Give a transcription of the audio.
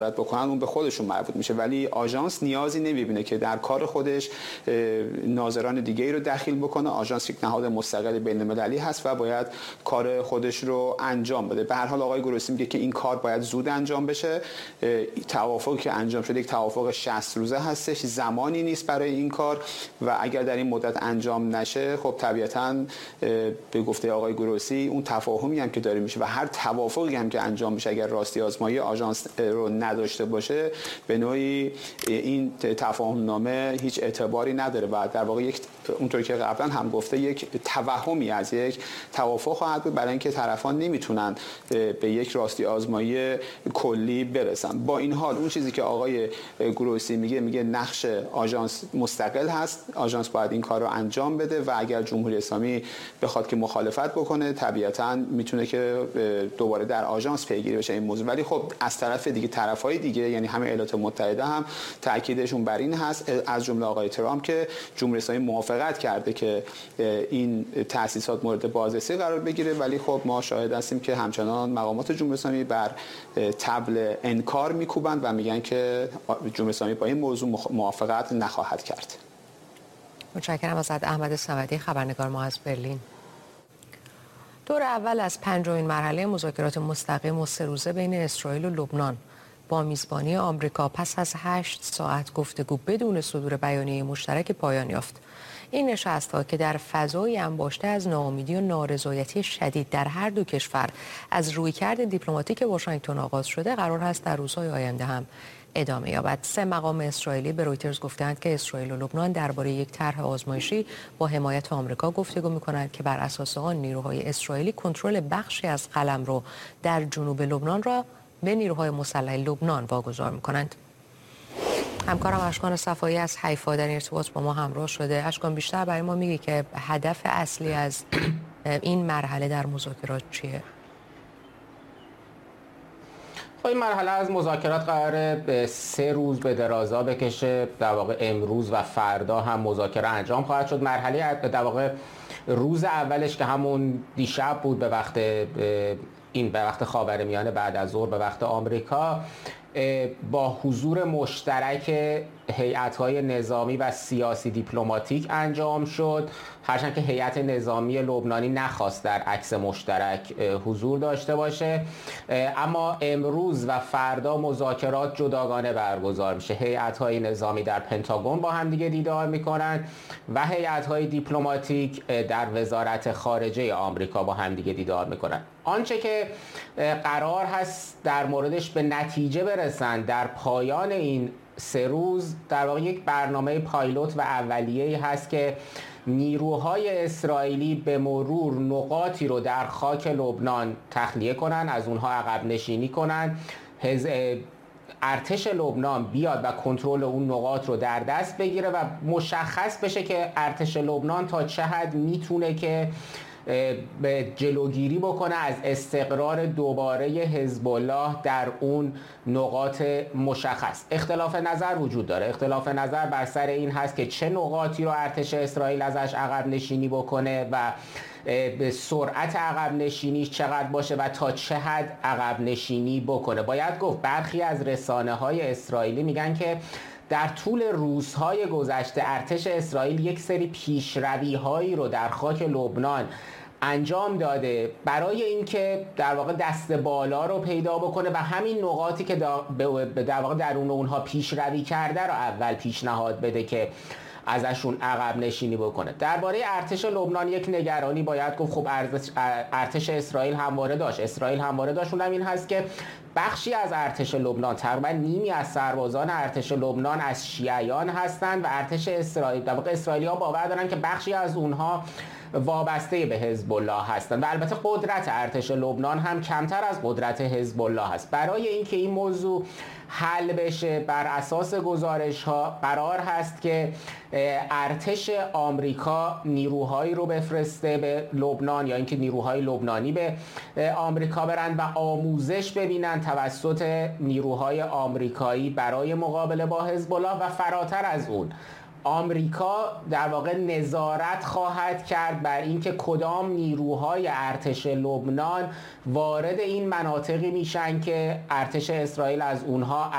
بکنن اون به خودشون مربوط میشه، ولی آژانس نیازی نمیبینه که در کار خودش ناظران دیگه‌ای رو دخیل بکنه. آژانس یک نهاد مستقل بین‌المللی هست و باید کار خودش رو انجام بده. به هر حال آقای گروسی میگه که این کار باید زود انجام بشه. توافقی که انجام شده یک توافق 60 روزه هستش، زمانی نیست برای این کار و اگر در این مدت انجام نشه خب طبیعتاً به گفته آقای گروسی اون تفاهمی هم که داره میشه و هر توافقی هم که انجام میشه اگر راستی آزمایی آژانس رو نداشته باشه به نوعی این تفاهم نامه هیچ اعتباری نداره و در واقع یک اونطوری که قبلا هم گفته یک توهمی از یک توافق خواهد بود، برای اینکه طرفان نمیتونن به یک راستی آزمایی کلی برسن. با این حال اون چیزی که آقای گروسی میگه نقش آژانس مستقل هست، آژانس باید این کار رو انجام بده و اگر جمهوری اسلامی بخواد که مخالفت بکنه طبیعتاً میتونه که دوباره در آژانس پیگیری بشه این موضوع. ولی خب از طرف دیگه طرفای دیگه یعنی همه ایالات متحده هم تاکیدشون بر این هست، از جمله آقای ترامپ که جمهوری اسلامی موافقت کرده که این تأسیسات مورد بازرسی قرار بگیره، ولی خب ما شاهد هستیم که همچنان مقامات جمهوری اسلامی بر طبل انکار میکوبند و میگن که جمهوری اسلامی با این موضوع موافقت نخواهد کرد. متشکرم از احمد صمدی خبرنگار ما از برلین. دور اول از پنجمین مرحله مذاکرات مستقیم و 3 روزه بین اسرائیل و لبنان با میزبانی آمریکا پس از 8 ساعت گفتگو بدون صدور بیانیه مشترک پایان یافت. این نشست‌ها که در فضای انباشته از ناامیدی و نارضایتی شدید در هر دو کشور از رویکرد دیپلماتیک واشنگتن آغاز شده قرار است در روزهای آینده هم ادامه یابد. 3 مقام اسرائیلی به رویترز گفتند که اسرائیل و لبنان درباره یک طرح آزمایشی با حمایت آمریکا گفتگو می‌کنند که بر اساس آن نیروهای اسرائیلی کنترل بخشی از قلمرو در جنوب لبنان را به نیروهای مسلح لبنان واگذار می‌کنند. همکارم اشکان صفایی از حیفا در ارتباط با ما همراه شده. اشکان بیشتر برای ما میگه که هدف اصلی از این مرحله در مذاکرات چیه؟ این مرحله از مذاکرات قراره 3 روز به درازا بکشه. در واقع امروز و فردا هم مذاکره انجام خواهد شد. مرحله در واقع روز اولش که همون دیشب بود به وقت خاورمیانه بعد از ظهر به وقت آمریکا با حضور مشترک هیئت‌های نظامی و سیاسی دیپلماتیک انجام شد، هرچند که هیئت نظامی لبنانی نخواست در عکس مشترک حضور داشته باشه. اما امروز و فردا مذاکرات جداگانه برگزار میشه. هیئت‌های نظامی در پنتاگون با هم دیگه دیدار میکنن و هیئت‌های دیپلماتیک در وزارت خارجه آمریکا با هم دیگه دیدار میکنن. آنچه که قرار هست در موردش به نتیجه برسن در پایان این 3 روز در واقع یک برنامه پایلوت و اولیه‌ای هست که نیروهای اسرائیلی به مرور نقاطی رو در خاک لبنان تخلیه کنن، از اونها عقب نشینی کنن، ارتش لبنان بیاد و کنترل اون نقاط رو در دست بگیره و مشخص بشه که ارتش لبنان تا چه حد میتونه که به جلوگیری بکنه از استقرار دوباره حزب الله در اون نقاط مشخص. اختلاف نظر وجود داره. اختلاف نظر بر سر این هست که چه نقاطی رو ارتش اسرائیل ازش عقب نشینی بکنه و به سرعت عقب نشینیش چقدر باشه و تا چه حد عقب نشینی بکنه. باید گفت برخی از رسانه‌های اسرائیلی میگن که در طول روزهای گذشته ارتش اسرائیل یک سری پیشروی‌هایی رو در خاک لبنان انجام داده برای اینکه در واقع دست بالا رو پیدا بکنه و همین نقاطی که در واقع درون اونها پیشروی کرده رو اول پیشنهاد بده که ازشون عقب نشینی بکنه. درباره ارتش لبنان یک نگرانی باید گفت خب ارتش اسرائیل همواره داشت. اونم این هست که بخشی از ارتش لبنان، تقریبا نیمی از سربازان ارتش لبنان از شیعیان هستند و ارتش اسرائیل در واقع اسرائیلی‌ها باور دارن که بخشی از اونها وابسته به حزب الله هستند و البته قدرت ارتش لبنان هم کمتر از قدرت حزب الله هست. برای اینکه این موضوع حل بشه بر اساس گزارش‌ها قرار هست که ارتش آمریکا نیروهایی رو بفرسته به لبنان یا اینکه نیروهای لبنانی به آمریکا برن و آموزش ببینن توسط نیروهای آمریکایی برای مقابله با حزب الله و فراتر از اون آمریکا در واقع نظارت خواهد کرد بر اینکه کدام نیروهای ارتش لبنان وارد این مناطقی میشن که ارتش اسرائیل از اونها